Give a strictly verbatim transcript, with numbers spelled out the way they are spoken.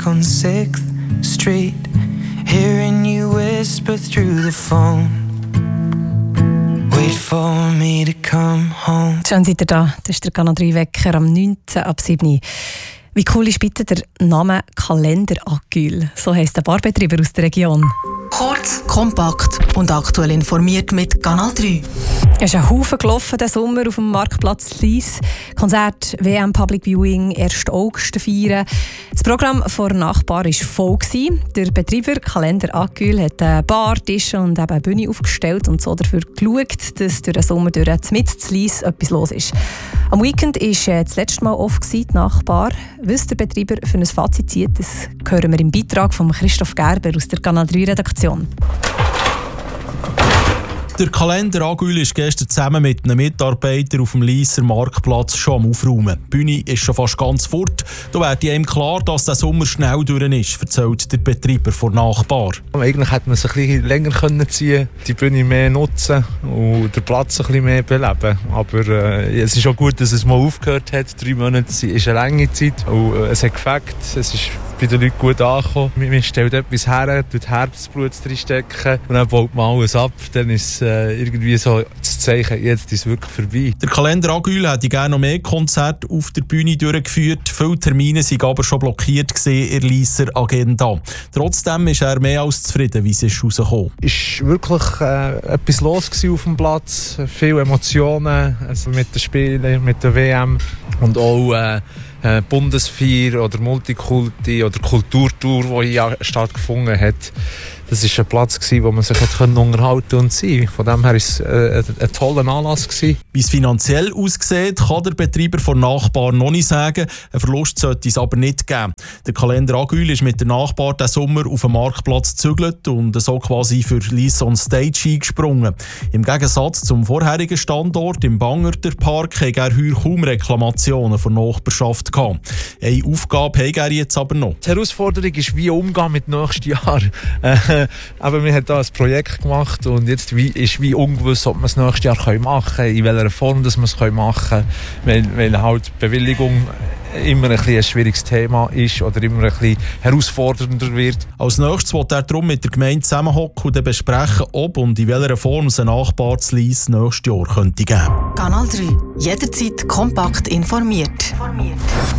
back on sixth Street, hearing you whisper through the phone. Wait for me to come home. Schön seid ihr da. Das ist der Kanal drei Wecker am neunten ab sieben. Wie cool ist bitte der Name Kalender Agyl? So heisst der Barbetreiber aus der Region. Kurz, kompakt und aktuell informiert mit Kanal drei. Es ist ein Haufen gelaufen diesen Sommer auf dem Marktplatz Lyss. Konzert, W M Public Viewing, ersten August feiern. Das Programm vor Nachbar war voll. Der Betreiber Kalender Agyl hat eine Bar, Tische und eben eine Bühne aufgestellt und so dafür geschaut, dass durch den Sommer durch mit zu Lyss etwas los ist. Am Weekend war das letzte Mal off die Nachbar. Was der Betreiber für ein Fazit zieht, das hören wir im Beitrag von Christoph Gerber aus der Kanal drei Redaktion. Der Kalender Agyl ist gestern zusammen mit einem Mitarbeiter auf dem Lysser Marktplatz schon am Aufräumen. Die Bühne ist schon fast ganz fort. Da wird ihm klar, dass der Sommer schnell durch ist, erzählt der Betreiber von Nachbar. Eigentlich hätte man es ein bisschen länger können ziehen, die Bühne mehr nutzen und den Platz ein bisschen mehr beleben. Aber äh, es ist auch gut, dass es mal aufgehört hat. Drei Monate ist eine lange Zeit und äh, es hat gefällt. Es ist bei den Leuten gut angekommen. Man stellt etwas her, tut Herzblut reinstecken und dann baut man alles ab. Dann ist äh, irgendwie so das Zeichen, jetzt ist es wirklich vorbei. Der Kalender Agyl hätte gerne noch mehr Konzerte auf der Bühne durchgeführt. Viele Termine waren aber schon blockiert in der Lysser Agenda. Trotzdem ist er mehr als zufrieden, wie es ist rausgekommen. Es war wirklich äh, etwas los auf dem Platz. Viele Emotionen also mit den Spielen, mit der W M und auch äh, Bundesfeier oder Multikulti oder Kulturtour, die hier stattgefunden hat. Das war ein Platz, wo man sich unterhalten und sein. Von dem her war es äh, ein toller Anlass. Wie es finanziell aussieht, kann der Betreiber von Nachbar noch nicht sagen. Ein Verlust sollte es aber nicht geben. Der Kalender Agyl ist mit der Nachbar diesen Sommer auf den Marktplatz gezügelt und so quasi für Lyss on Stage eingesprungen. Im Gegensatz zum vorherigen Standort im Bangerter Park hatte er heuer kaum Reklamationen von Nachbarschaft gehabt. Eine Aufgabe hat er jetzt aber noch. Die Herausforderung ist, wie umgehen mit nächstes Jahr. Aber wir haben da ein Projekt gemacht und jetzt ist wie ungewiss, ob wir es nächstes Jahr machen können, in welcher Form dass wir es machen können, weil, weil halt Bewilligung immer ein, ein schwieriges Thema ist oder immer ein bisschen herausfordernder wird. Als nächstes wird er darum mit der Gemeinde zusammenhocken und besprechen, ob und in welcher Form es ein Nachbar zu Lyss nächstes Jahr könnte geben. Kanal drei. Jederzeit kompakt informiert.